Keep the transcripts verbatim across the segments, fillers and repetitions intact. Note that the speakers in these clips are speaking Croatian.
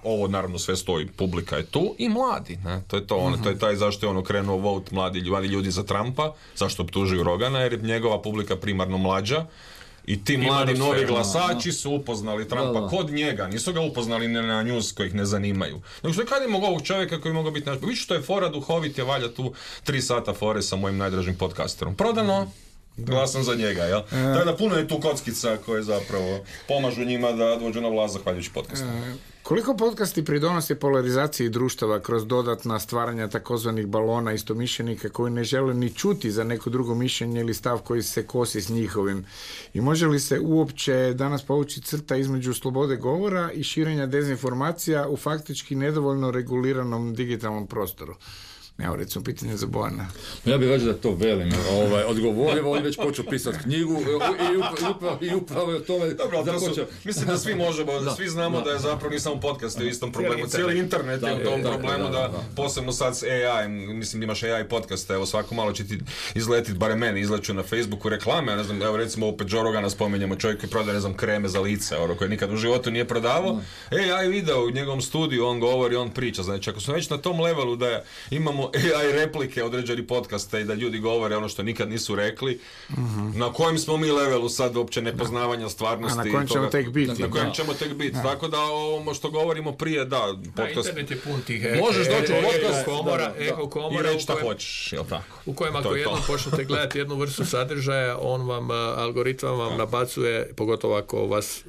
ovo naravno sve stoji, publika je tu i mladi, ne? To je to, on, uh-huh. to je taj zašto je on okrenuo vote mladi ljudi, ljudi za Trumpa, zašto optužuju Rogana, jer je njegova publika primarno mlađa. I ti mladi I novi glasači su upoznali Trumpa da, da. kod njega, nisu ga upoznali na news kojih ne zanimaju. Nego što je kad imamo ovog čovjeka koji mogao biti naš... Viš što je fora duhovit je valja tu tri sata fore sa mojim najdražim podcasterom. Prodano, glasam za njega, jel? E... Tako da puno je tu kockica koje zapravo pomažu njima da dođu na vlast zahvaljujući podcastu. E... Koliko podcasti pridonose polarizaciji društava kroz dodatna stvaranja takozvanih balona istomišljenika koji ne žele ni čuti za neko drugo mišljenje ili stav koji se kosi s njihovim? I može li se uopće danas povući crta između slobode govora i širenja dezinformacija u faktički nedovoljno reguliranom digitalnom prostoru? Evo, recimo, pitanje za Bojana. Ja bih reći da to velim. Ovaj, odgovorio, on već počeo pisati knjigu i upravo, i upravo je o tome Dobro, započeo. To su, mislim da svi možemo, da, svi znamo da, da je zapravo ni samo podcast u istom problemu. Cijeli internet je u tom da, problemu da, da, da, da, posebno sad s A I, mislim imaš A I podcaste, evo svako malo će ti izletiti, barem meni, izleću na Facebooku reklame, ne znam, evo recimo opet Joe Rogana spomenjemo, čovjek koji prodaje, ne znam, kreme za lice, ono koje nikad u životu nije prodavao. A I video u njegovom studiju, on govori, on priča, znači ako smo već na tom levelu da imamo A I replike određeni podcaste i da ljudi govore ono što nikad nisu rekli, uh-huh. na kojem smo mi levelu sad uopće nepoznavanja stvarnosti. A na kojem ćemo tek biti. Na kojem ćemo tek biti. Tako da ovo što govorimo prije, da, podcast... Da, internet je pun tih e, možeš doći u podcast komora, eho komora, i reći šta hoćeš, jel tako? U kojem ako jednom počnete gledati jednu vrstu sadržaja, on vam, algoritam vam nabacuje, pogotovo ako vas,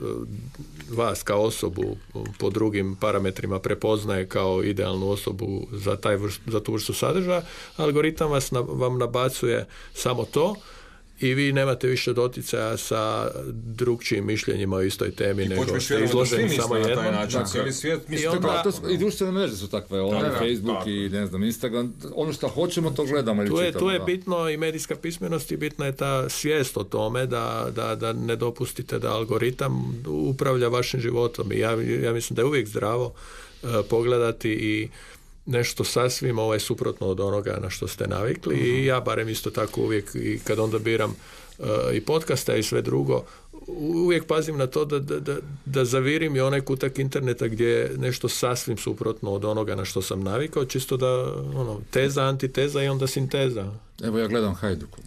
vas kao osobu po drugim parametrima prepoznaje kao idealnu osobu za, taj vrst, za tu vrstu sadržaja, algoritam vas na, vam nabacuje samo to i vi nemate više doticaja sa drugčijim mišljenjima o istoj temi I nego ste izloženi samo jednom. Cijeli svijet, I, onda, to, i društvene mreže su takve, ono, da, Facebook da, i ne znam, Instagram, ono što hoćemo to gledamo ili tu je, čitamo. Tu je bitno i medijska pismenost i bitna je ta svijest o tome da, da, da ne dopustite da algoritam upravlja vašim životom i ja, ja mislim da je uvijek zdravo uh, pogledati i nešto sasvim ovaj suprotno od onoga na što ste navikli uh-huh. i ja barem isto tako uvijek i kad onda biram uh, i podcasta i sve drugo uvijek pazim na to da, da, da, da zavirim i onaj kutak interneta gdje je nešto sasvim suprotno od onoga na što sam navikao, čisto da ono, teza, antiteza i onda sinteza. Evo ja gledam Hajduku.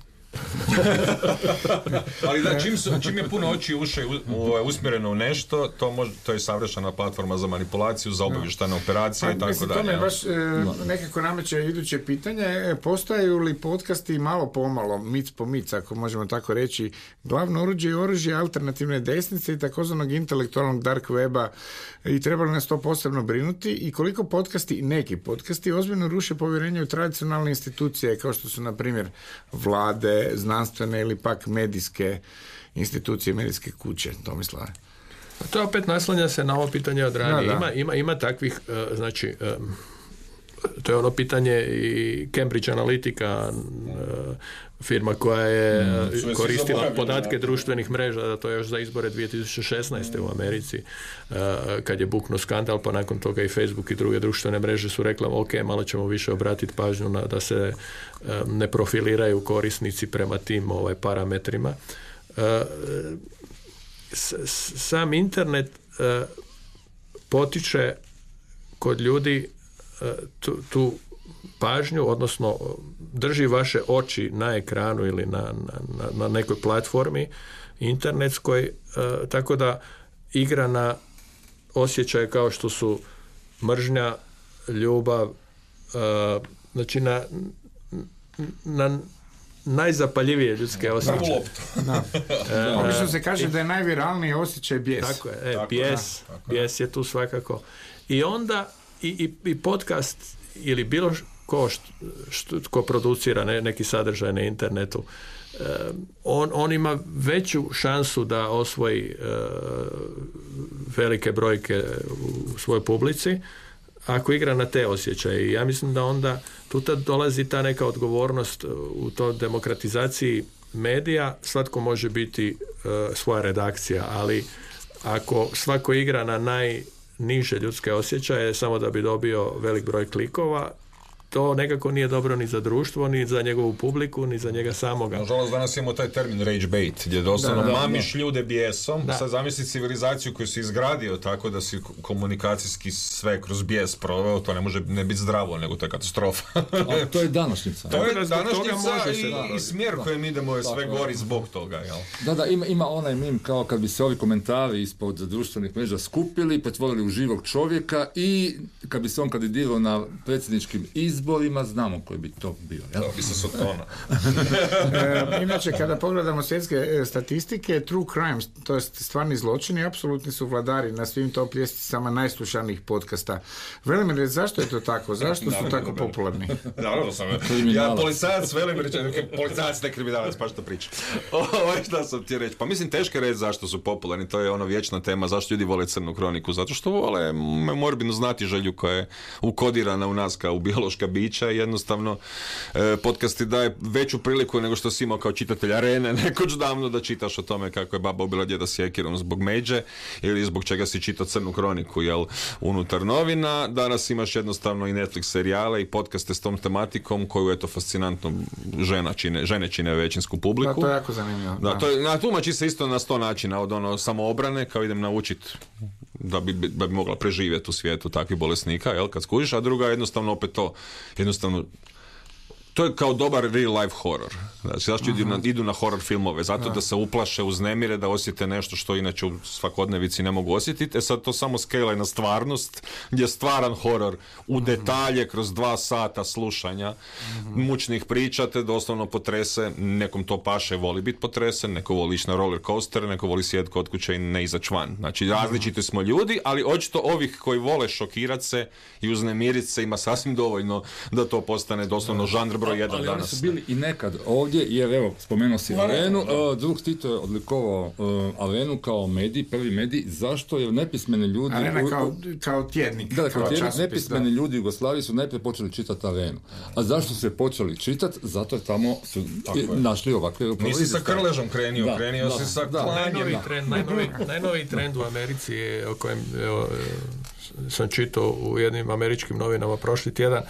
Ali da, čim, su, čim je puno oči i uša usmjereno u nešto, to, može, to je savršena platforma za manipulaciju, za obavještajne operacije pa, i tako mislim, dalje. To me baš e, nekako nameće iduće pitanje. Postaju li podcasti malo pomalo, mic po mic, ako možemo tako reći, glavno oruđe i oružje alternativne desnice i takozvanog intelektualnog dark weba i treba li nas to posebno brinuti i koliko podcasti, neki podcasti, ozbiljno ruše povjerenje u tradicionalne institucije kao što su, na primjer, vlade, znanstvene ili pak medijske institucije, medijske kuće, Tomislave. To opet naslanja se na ovo pitanje od ranije. Da, da. Ima, ima, ima takvih, uh, znači, um, to je ono pitanje i Cambridge Analytica, uh, firma koja je mm, koristila podatke društvenih mreža, da to je još za izbore dvije tisuće šesnaeste u Americi, uh, kad je buknuo skandal, pa nakon toga i Facebook i druge društvene mreže su rekla, ok, malo ćemo više obratiti pažnju na, da se uh, ne profiliraju korisnici prema tim ovaj, parametrima. Uh, s, sam internet uh, potiče kod ljudi uh, tu, tu pažnju, odnosno drži vaše oči na ekranu ili na, na, na nekoj platformi internetskoj, e, tako da igra na osjećaje kao što su mržnja, ljubav, e, znači na, na najzapaljivije ljudske osjećaje. E, Obično se kaže da je najviralniji osjećaj bijes. Tako je, e, tako bijes, da, tako bijes je tu svakako. I onda i, i, i podcast ili bilo ko što, što, ko producira ne, neki sadržaj na internetu, eh, on, on ima veću šansu da osvoji eh, velike brojke u svojoj publici ako igra na te osjećaje. I ja mislim da onda tu dolazi ta neka odgovornost u toj demokratizaciji medija. Svatko može biti eh, svoja redakcija, ali ako svako igra na najniže ljudske osjećaje samo da bi dobio velik broj klikova, to nekako nije dobro ni za društvo, ni za njegovu publiku, ni za njega samoga. Nažalost, danas imamo taj termin rage bait, gdje doslovno da, da, mamiš da. ljude bijesom, Da. sad zamisli civilizaciju koju si izgradio tako da si komunikacijski sve kroz bijes proveo, to ne može ne biti zdravo, nego to je katastrofa. A to je današnjica. To je da zbog toga današnjica može se, i, da. i smjer kojem idemo je sve gori zbog toga, jel? Da, da, ima, ima onaj mim kao kad bi se ovi komentari ispod društvenih mreža skupili, pretvorili u živog čovjeka i kad bi se on kandidirao na predsjedničkim izborima, znamo koji bi to bio. Jel? To bi se sotona. E, inače, kada pogledamo svjetske e, statistike, true crimes, to je stvarni zločini, apsolutni su vladari na svim top ljestvicama najslušanijih podcasta. Velimir, zašto je to tako? Zašto su tako popularni? Naravno sam. Ja policajac, Velimir, policajac, ne kriminalac, pa što priča. Ovo je šta sam ti reći. Pa mislim, teško je reći zašto su popularni, to je ono vječna tema, zašto ljudi vole crnu kroniku, zato što vole morbidnu znatiželju koja je ukodirana u nas kao u biološka bića i jednostavno e, podcast ti daje veću priliku nego što si imao kao čitatelj Arene nekoć davno da čitaš o tome kako je baba ubila djeda sjekirom zbog međe ili zbog čega si čitao crnu kroniku, jel, unutar novina. Danas imaš jednostavno i Netflix serijale i podcaste s tom tematikom koju, eto, fascinantno žena čine, žene čine većinsku publiku. Da, to je jako zanimljivo. Da, to je, na, tumači se isto na sto načina, od ono samoobrane, kao idem naučiti da bi, da bi mogla preživjeti u svijetu takvih bolesnika, jel, kad skužiš, a druga jednostavno opet to, jednostavno to je kao dobar real life horror. Znači, zašto idu na, idu na horror filmove? Zato da. da se uplaše, uznemire, da osjete nešto što inače u svakodnevici ne mogu osjetiti. E sad to samo skelaj na stvarnost, gdje je stvaran horor u detalje kroz dva sata slušanja, mučnih priča, te doslovno potrese. Nekom to paše, voli biti potresen, neko voli ići na roller coaster, neko voli sjediti kod kuće i ne izaći van. Znači, različiti smo ljudi, ali očito ovih koji vole šokirat se i uznemirit se ima sasvim dovoljno da to postane doslovno žanr broj jedan ali danas. oni su bili i nekad ovdje, jer evo, spomenuo si Arenu, uh, drug Tito je odlikovao uh, Arenu kao medij, prvi medij, zašto je nepismeni ljudi... Arena u, kao, kao tjednik. Da, kao, kao tjednik, časopis, nepismeni da. ljudi u Jugoslaviji su najprije počeli čitati Arenu. A zašto su je počeli čitati? Zato je tamo su je, našli ovakve... Nisi sa Krležom krenio, da, krenio da, si sa da, klanjem. Najnoviji trend, najnoviji, najnoviji trend u Americi je, o kojem evo, sam čitao u jednim američkim novinama prošli tjedan,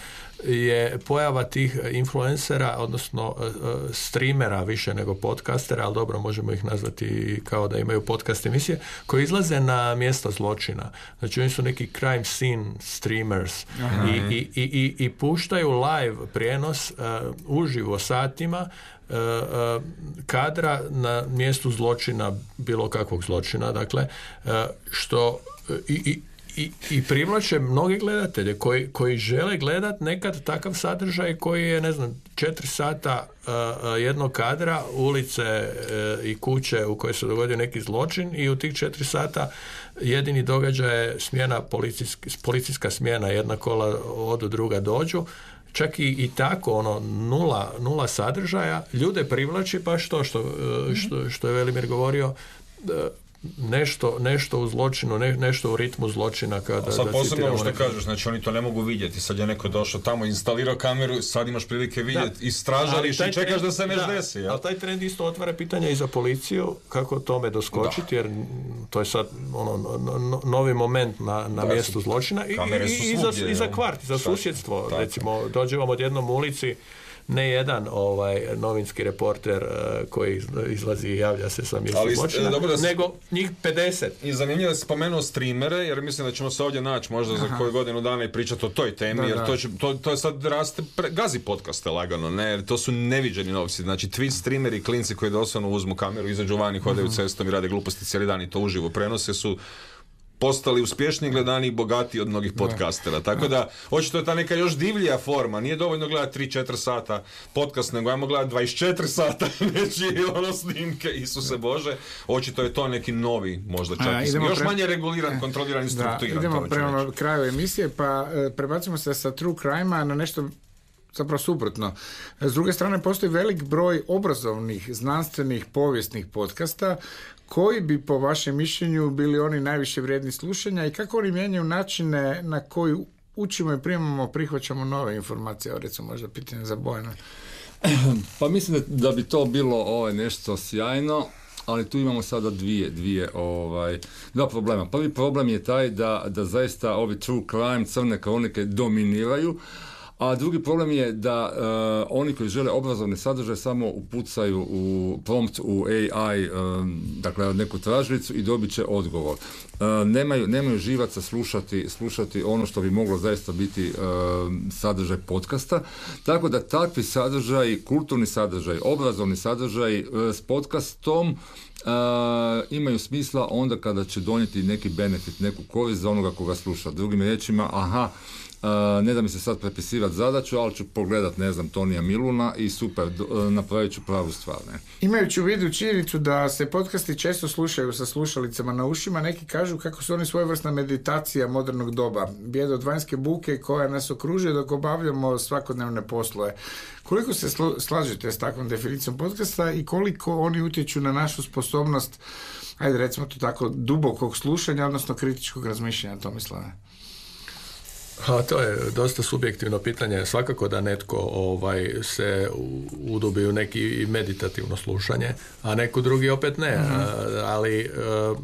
je pojava tih influencera, odnosno streamera više nego podcastera, ali dobro, možemo ih nazvati kao da imaju podcast emisije, koji izlaze na mjesta zločina. Znači, oni su neki crime scene streamers i, i, i, i puštaju live prijenos uh, uživo satima uh, uh, kadra na mjestu zločina, bilo kakvog zločina, dakle, uh, što i, i I, i privlače mnoge gledatelje koji, koji žele gledat nekad takav sadržaj koji je, ne znam, četiri sata uh, jednog kadra, ulice uh, i kuće u kojoj se dogodio neki zločin i u tih četiri sata jedini događaj je smjena policijska, policijska smjena, jedna kola odu, druga dođu. Čak i, i tako, ono, nula, nula sadržaja, ljude privlači pa što, što, uh, što, što je Velimir govorio, uh, nešto, nešto u zločinu, ne, nešto u ritmu zločina. Kada, sad da posebno ovo što neko... kažeš, znači oni to ne mogu vidjeti, sad je neko došao tamo, instalirao kameru, sad imaš prilike vidjeti, istražališ i čekaš trend, da se nešto desi. Ja? Ali taj trend isto otvara pitanja i za policiju, kako tome doskočiti, jer to je sad ono, no, novi moment na, na da, mjestu zločina i, i, i, za, i za kvart, za susjedstvo. Tako. Recimo, dođe vam od jednom ulici ne jedan ovaj novinski reporter uh, koji izlazi i javlja se sa mjesta zločina, nego njih pedeset. I zanimljivo da si spomenuo streamere, jer mislim da ćemo se ovdje naći možda Aha. za koju godinu dana i pričati o toj temi, da, jer da. To, će, to, to je sad raste, pre, gazi podcaste lagano, ne, jer to su neviđeni novci. Znači, twi streameri, klinci koji doslovno uzmu kameru, izađu vani, hodaju uh-huh. cestom i rade gluposti cijeli dan i to uživo prenose, su postali uspješniji, gledaniji i bogatiji od mnogih podcastera. Tako da, očito je ta neka još divlija forma. Nije dovoljno gledati tri četiri sata podcast, nego ajmo gledati dvadeset četiri sata nečije ono snimke, Isuse Bože. Očito je to neki novi, možda čak A, još pre... manje reguliran, kontroliran i strukturiran. Idemo prema kraju emisije, pa e, prebacimo se sa True Crime-a na nešto zapravo suprotno. S druge strane, postoji velik broj obrazovnih, znanstvenih, povijesnih podcasta koji bi po vašem mišljenju bili oni najviše vrijedni slušanja i kako oni mijenjaju načine na koji učimo i primamo, prihvaćamo nove informacije. Recimo, možda pitanje za Bojana. Pa mislim da, da bi to bilo ovaj, nešto sjajno, ali tu imamo sada dvije, dvije ovaj, dva problema. Prvi problem je taj da, da zaista ovi true crime, crne kronike dominiraju, A drugi problem je da uh, oni koji žele obrazovni sadržaj samo upucaju u prompt u A I, um, dakle neku tražilicu i dobit će odgovor. Uh, nemaju, nemaju živaca slušati, slušati ono što bi moglo zaista biti uh, sadržaj podcasta, tako da takvi sadržaj, kulturni sadržaj, obrazovni sadržaj uh, s podcastom uh, imaju smisla onda kada će donijeti neki benefit, neku korist za onoga koga sluša. Drugim riječima, aha, Uh, ne da mi se sad prepisivati zadaću, ali ću pogledat, ne znam, Tonija Miluna i super, uh, napravit ću pravu stvar. Ne? Imajući u vidu činjenicu da se podcasti često slušaju sa slušalicama na ušima, neki kažu kako su oni svojevrsna meditacija modernog doba, bijeda od vanjske buke koja nas okružuje dok obavljamo svakodnevne poslove. Koliko se sl- slažete s takvom definicijom podcasta i koliko oni utječu na našu sposobnost, ajde recimo to tako, dubokog slušanja, odnosno kritičkog razmišljanja, Tomislave? A to je dosta subjektivno pitanje. Svakako da netko ovaj, se udubi u neki meditativno slušanje, a neko drugi opet ne. Uh-huh. Ali uh,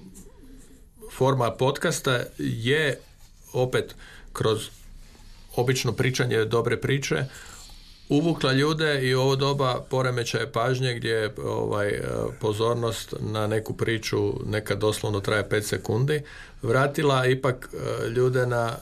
forma podcasta je opet kroz obično pričanje dobre priče uvukla ljude i ovo doba poremećaje pažnje gdje ovaj, pozornost na neku priču nekad doslovno traje pet sekundi, vratila ipak ljude na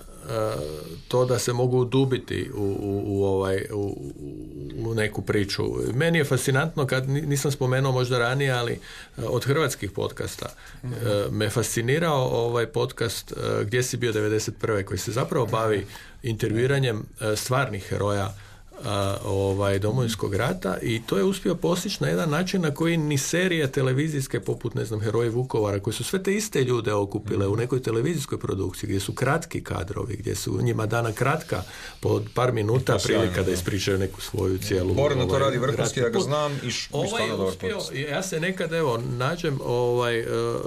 to da se mogu udubiti u, u, u, ovaj, u, u neku priču. Meni je fascinantno, kad nisam spomenuo možda ranije, ali od hrvatskih podcasta mm-hmm. me fascinirao ovaj podcast Gdje si bio devedeset prve koji se zapravo bavi intervjuiranjem stvarnih heroja A, ovaj, Domovinskog rata i to je uspio postići na jedan način na koji ni serije televizijske poput, ne znam, Heroji Vukovara, koji su sve te iste ljude okupile u nekoj televizijskoj produkciji gdje su kratki kadrovi, gdje su njima dana kratka po par minuta prilika da ispričaju neku svoju cijelu... Borno to radi vrhunski, ja ga znam i ovaj uspio, ja se nekad evo nađem, ovaj, uh,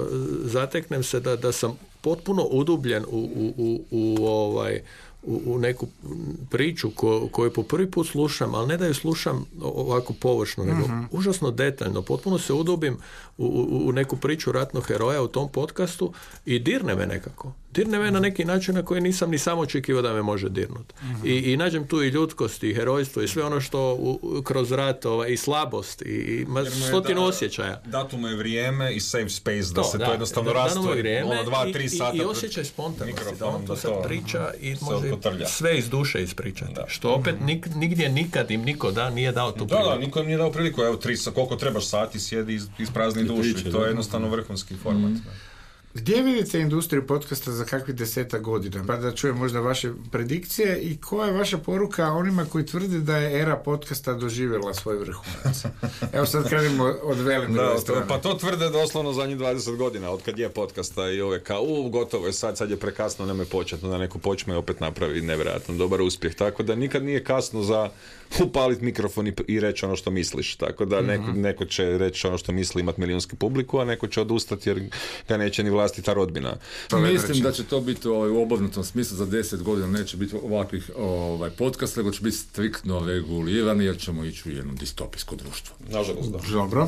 zateknem se da, da sam potpuno udubljen u, u, u, u ovaj U, u neku priču ko, koju po prvi put slušam, ali ne da ju slušam ovako površno, nego uh-huh. užasno detaljno. Potpuno se udubim u, u, u neku priču ratnog heroja u tom podcastu i dirne me nekako. Dirne me uh-huh. na neki način na koji nisam ni sam očekivao da me može dirnuti. Uh-huh. I, I nađem tu i ljudskost i herojstvo i sve ono što u, kroz rat ovaj, i slabost i, i stotinu da, osjećaja. Datumo je vrijeme i safe space da to, se da, to jednostavno rastvori. Ono dva, tri sata. I, i osjećaj spontanosti. Da on to sad priča i može sve iz duše ispričati. Da. Što opet nik, nigdje nikad im niko da nije dao tu priliku. Da, da, niko im nije dao priliku. Evo, tri, koliko trebaš sati sjedi iz, iz prazni duši. To je jednostavno vrhunski format. Mm. Gdje vidite industriju podcasta za kakvih desetak godina? Pa da čujem možda vaše predikcije i koja je vaša poruka onima koji tvrde da je era podcasta doživjela svoj vrhunac? Evo sad krenimo od Velimira strane. Pa to tvrde doslovno zadnjih dvadeset godina, od kad je podcasta i ove kao, u, gotovo je sad, sad je prekasno, nemoj početi, da neko počne i opet napravi nevjerojatno dobar uspjeh. Tako da nikad nije kasno za upaliti mikrofon i, i reći ono što misliš. Tako da neko, mm-hmm. neko će reći ono što misli, imati milijunsku publiku, a neko će odustati jer ga neće ni vlastita rodbina. Pa mislim da će to biti ovaj, u obrnutom smislu za deset godina, neće biti ovakvih ovaj, podcasta, nego će biti striktno regulirani jer ćemo ići u jedno distopijsko društvo. Nažalost, da. Dobro.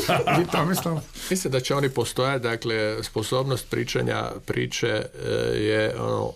I to mislim. Mislim da će oni postojati, dakle, sposobnost pričanja priče je ono,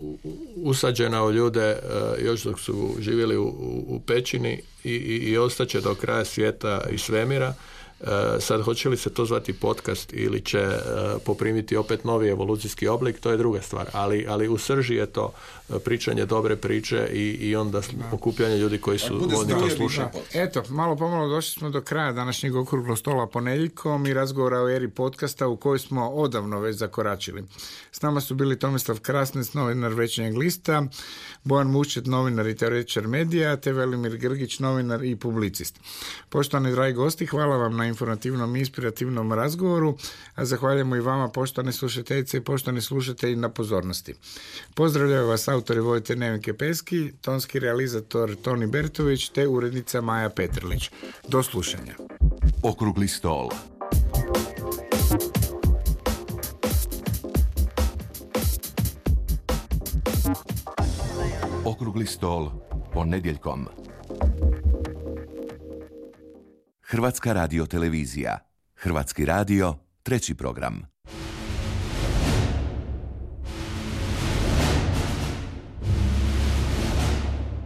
usađena u ljude još dok su živjeli u, u pećini i, i, i ostaće do kraja svijeta i svemira. Uh, sad hoće li se to zvati podcast ili će uh, poprimiti opet novi evolucijski oblik, to je druga stvar, ali, ali u srži je to uh, pričanje dobre priče i, i onda okupljanje ljudi koji su voljni to slušati. Eto, malo pomalo došli smo do kraja današnjeg okruglog stola ponedjeljkom i razgovora o eri podcasta u kojoj smo odavno već zakoračili. S nama su bili Tomislav Krasnec, novinar Večernjeg lista, Bojan Muščet, novinar i teoretičar medija, te Velimir Grgić, novinar i publicist. Poštovani dragi gosti, hvala vam na informativnom i inspirativnom razgovoru, a zahvaljujemo i vama, poštovane slušateljice i poštovani slušatelji, na pozornosti. Pozdravljaju vas autori Vojte Nevenke Peski, tonski realizator Toni Bertović te urednica Maja Petrlić. Do slušanja. Okrugli stol. Okrugli stol ponedjeljkom. Hrvatska radiotelevizija. Hrvatski radio, treći program.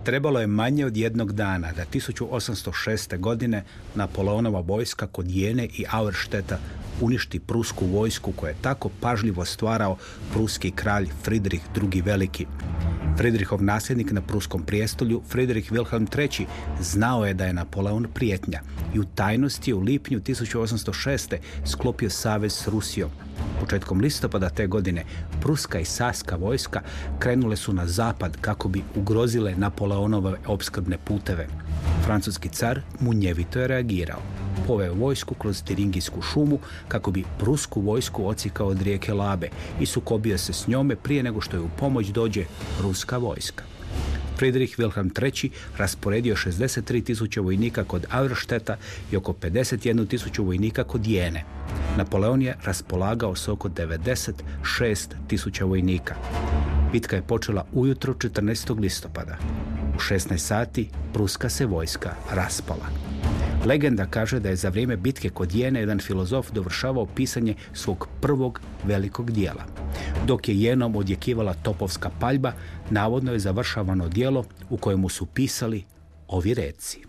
Trebalo je manje od jednog dana da tisuću osamsto šeste. godine Napoleonova vojska kod Jene i Auerstedta uništi prusku vojsku koju je tako pažljivo stvarao pruski kralj Fridrih drugi. Veliki. Fridrihov nasljednik na pruskom prijestolju, Friedrich Wilhelm treći. znao je da je Napoleon prijetnja i u tajnosti je u lipnju tisuću osamsto šeste. sklopio savez s Rusijom. Početkom listopada te godine pruska i saska vojska krenule su na zapad kako bi ugrozile Napoleonove opskrbne puteve. Francuski car munjevito je reagirao. Poveo vojsku kroz Tiringijsku šumu kako bi prusku vojsku odsikao od rijeke Labe i sukobio se s njome prije nego što je u pomoć dođe ruska vojska. Friedrich Wilhelm treći. rasporedio šezdeset tri tisuće vojnika kod Auerstedta i oko pedeset jednu tisuću vojnika kod Jene. Napoleon je raspolagao s oko devedeset šest tisuća vojnika. Bitka je počela ujutro četrnaestog listopada. U šesnaest sati pruska se vojska raspala. Legenda kaže da je za vrijeme bitke kod Jene jedan filozof dovršavao pisanje svog prvog velikog dijela. Dok je Jenom odjekivala topovska paljba, navodno je završavano djelo u kojemu su pisali ovi reci.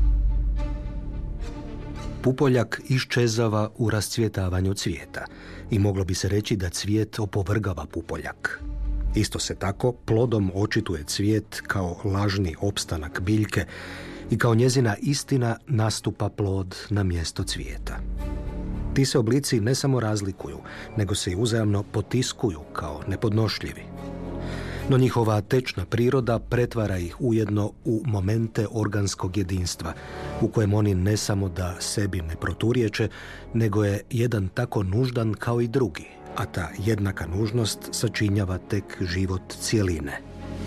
Pupoljak iščezava u rascvjetavanju cvijeta i moglo bi se reći da cvijet opovrgava pupoljak. Isto se tako plodom očituje cvijet kao lažni opstanak biljke i kao njezina istina nastupa plod na mjesto cvijeta. Ti se oblici ne samo razlikuju, nego se i uzajamno potiskuju kao nepodnošljivi. No njihova tečna priroda pretvara ih ujedno u momente organskog jedinstva, u kojem oni ne samo da sebi ne proturječe, nego je jedan tako nuždan kao i drugi, a ta jednaka nužnost sačinjava tek život cijeline.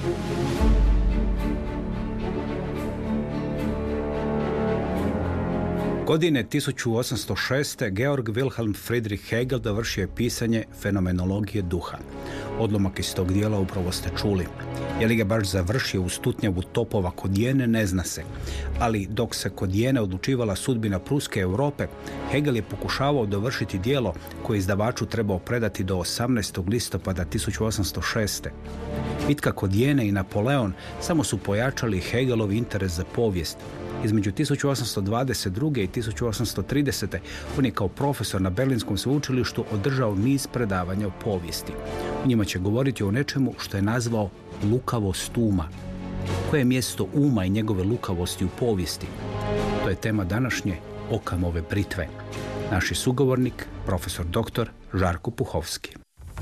Godine tisuću osamsto šeste. Georg Wilhelm Friedrich Hegel dovršio je pisanje Fenomenologije duha. Odlomak iz tog dijela upravo ste čuli. Je li ga baš završio u stutnjavu topova kod Jene, ne zna se. Ali dok se kod Jene odlučivala sudbina pruske Europe, Hegel je pokušavao dovršiti dijelo koje izdavaču trebao predati do osamnaestog listopada tisuću osamsto šeste. Bitka kod Jene i Napoleon samo su pojačali Hegelov interes za povijest. Između tisuću osamsto dvadeset druge. i tisuću osamsto tridesete. on je kao profesor na Berlinskom sveučilištu održao niz predavanja o povijesti. U njima će govoriti o nečemu što je nazvao lukavost uma. Koje je mjesto uma i njegove lukavosti u povijesti? To je tema današnje Okamove britve. Naš je sugovornik, profesor doktor Žarko Puhovski.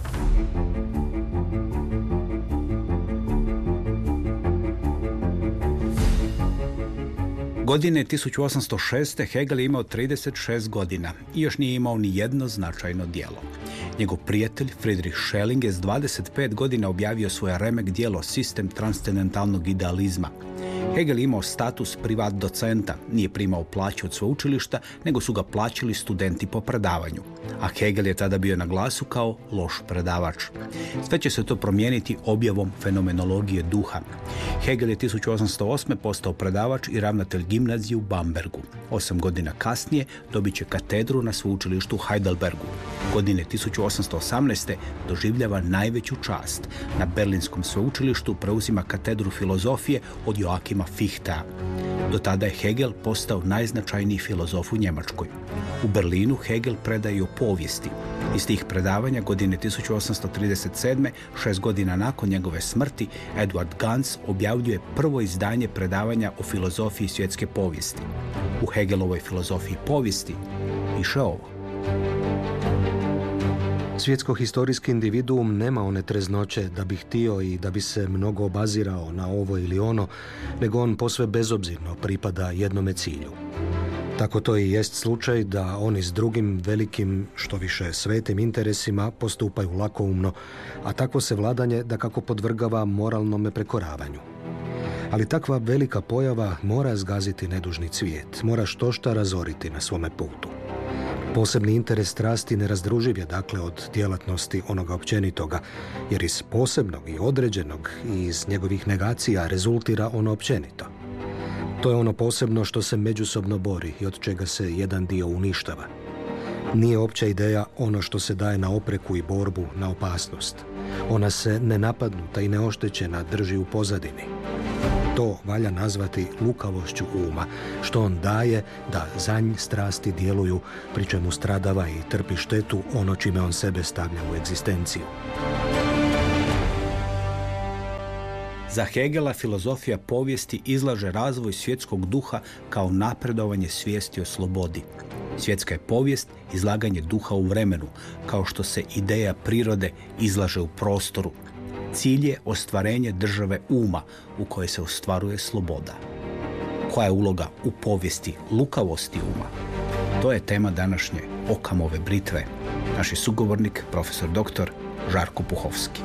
Godine tisuću osamsto šeste. Hegel je imao trideset šest godina i još nije imao ni jedno značajno djelo. Njegov prijatelj Friedrich Schelling je s dvadeset pet godina objavio svoje remek djelo Sistem transcendentalnog idealizma. Hegel je imao status privat docenta, nije primao plaću od sveučilišta, nego su ga plaćali studenti po predavanju. A Hegel je tada bio na glasu kao loš predavač. Sve će se to promijeniti objavom Fenomenologije duha. Hegel je tisuću osamsto osme. postao predavač i ravnatelj gimnazije u Bambergu. Osam godina kasnije dobit će katedru na sveučilištu u Heidelbergu. Godine tisuću osamsto osamnaeste. doživljava najveću čast. Na Berlinskom sveučilištu preuzima katedru filozofije od Joakima Fichtea. Do tada je Hegel postao najznačajniji filozof u Njemačkoj. U Berlinu Hegel predaje o povijesti. Iz tih predavanja godine tisuću osamsto trideset sedme. šest godina nakon njegove smrti, Edward Ganz objavljuje prvo izdanje predavanja o filozofiji svjetske povijesti. U Hegelovoj filozofiji povijesti piše ovo. Svjetsko-historijski individuum nema one treznoće da bi htio i da bi se mnogo obazirao na ovo ili ono, nego on posve bezobzirno pripada jednome cilju. Tako to i jest slučaj da oni s drugim velikim, što više svetim interesima postupaju lakoumno, a takvo se vladanje da kako podvrgava moralnome prekoravanju. Ali takva velika pojava mora zgaziti nedužni cvijet, mora štošta razoriti na svome putu. Posebni interes strasti nerazdruživ je dakle od djelatnosti onoga općenitoga, jer iz posebnog i određenog i iz njegovih negacija rezultira ono općenito. To je ono posebno što se međusobno bori i od čega se jedan dio uništava. Nije opća ideja ono što se daje na opreku i borbu na opasnost. Ona se nenapadnuta i neoštećena drži u pozadini. To valja nazvati lukavošću uma, što on daje da za nj strasti djeluju, pri čemu stradava i trpi štetu ono čime on sebe stavlja u egzistenciju. Za Hegela filozofija povijesti izlaže razvoj svjetskog duha kao napredovanje svijesti o slobodi. Svjetska je povijest izlaganje duha u vremenu, kao što se ideja prirode izlaže u prostoru. Cilj je ostvarenje države uma u kojoj se ostvaruje sloboda. Koja je uloga u povijesti lukavosti uma? To je tema današnje Okamove britve. Naš je sugovornik, profesor doktor Žarko Puhovski.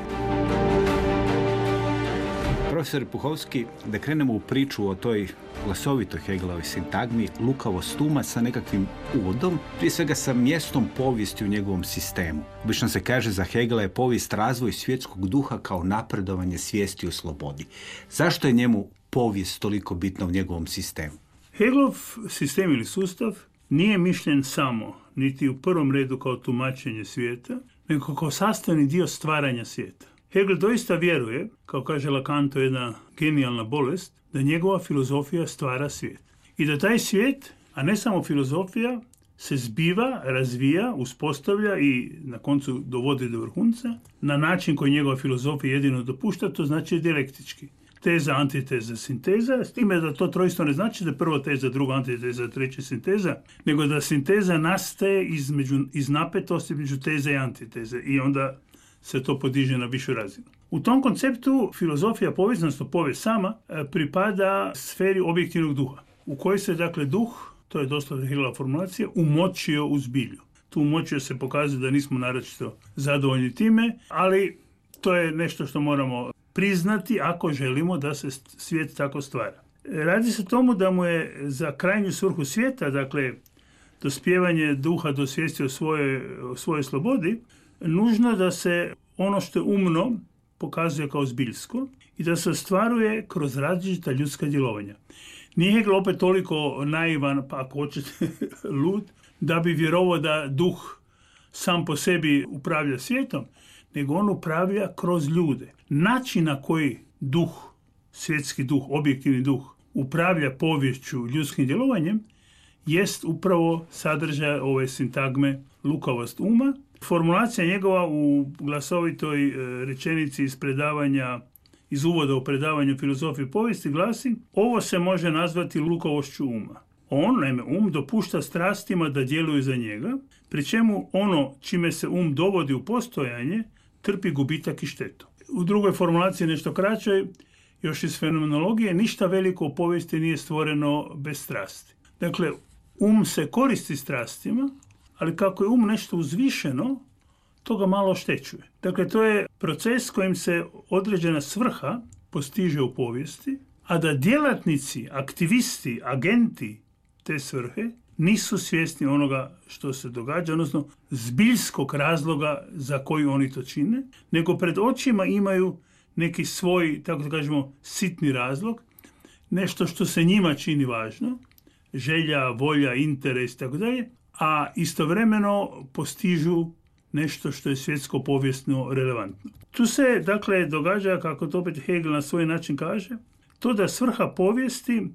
Profesor Puhovski, da krenemo u priču o toj glasovitoj Hegelovoj sintagmi, lukavost uma sa nekakvim uvodom, prije svega sa mjestom povijesti u njegovom sistemu. Obično se kaže za Hegela je povijest razvoj svjetskog duha kao napredovanje svijesti o slobodi. Zašto je njemu povijest toliko bitna u njegovom sistemu? Hegelov sistem ili sustav nije mišljen samo, niti u prvom redu kao tumačenje svijeta, nego kao sastavni dio stvaranja svijeta. Hegel doista vjeruje, kao kaže Lacan, to je jedna genijalna bolest, da njegova filozofija stvara svijet. I da taj svijet, a ne samo filozofija, se zbiva, razvija, uspostavlja i na koncu dovodi do vrhunca na način koji njegova filozofija jedino dopušta, to znači dijalektički. Teza, antiteza, sinteza, s time da to trojstvo ne znači da je prva teza, druga antiteza, treća sinteza, nego da sinteza nastaje između, iz napetosti između teze i antiteze i onda se to podiže na višu razinu. U tom konceptu filozofija povijest, odnosno povijest sama, pripada sferi objektivnog duha, u kojoj se, dakle, duh, to je doslovno Hegelova formulacija, umočio u zbilju. Tu umočio se pokazuje da nismo naročito zadovoljni time, ali to je nešto što moramo priznati ako želimo da se svijet tako stvara. Radi se tomu da mu je za krajnju svrhu svijeta, dakle, dospijevanje duha do svijesti o svojoj, o svojoj slobodi, nužno da se ono što je umno pokazuje kao zbiljsko i da se ostvaruje kroz različita ljudska djelovanja. Nije Hegel opet toliko naivan, pa ako hoćete lud, da bi vjerovao da duh sam po sebi upravlja svijetom, nego on upravlja kroz ljude. Način na koji duh, svjetski duh, objektivni duh, upravlja poviješću ljudskim djelovanjem, jest upravo sadržaj ove sintagme lukavost uma. Formulacija njegova u glasovitoj rečenici iz predavanja, iz uvoda u predavanju filozofije povijesti glasi: ovo se može nazvati lukavošću uma. On, naime, um dopušta strastima da djeluju za njega, pri čemu ono čime se um dovodi u postojanje trpi gubitak i štetu. U drugoj formulaciji, nešto kraćoj, još iz fenomenologije, ništa veliko u povijesti nije stvoreno bez strasti. Dakle, um se koristi strastima, ali kako je um nešto uzvišeno, to ga malo oštećuje. Dakle, to je proces kojim se određena svrha postiže u povijesti, a da djelatnici, aktivisti, agenti te svrhe nisu svjesni onoga što se događa, odnosno zbiljskog razloga za koji oni to čine, nego pred očima imaju neki svoj, tako da kažemo, sitni razlog, nešto što se njima čini važno, želja, volja, interes, tako dalje, a istovremeno postižu nešto što je svjetsko povijesno relevantno. Tu se, dakle, događa, kako to opet Hegel na svoj način kaže, to da svrha povijesti